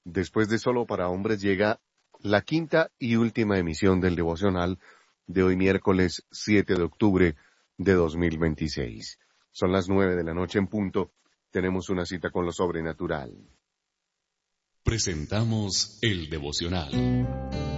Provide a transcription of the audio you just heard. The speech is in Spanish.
Después de Solo para Hombres llega la quinta y última emisión del devocional de hoy miércoles 7 de octubre de 2026. Son las 9 de la noche en punto. Tenemos una cita con lo sobrenatural. Presentamos el devocional.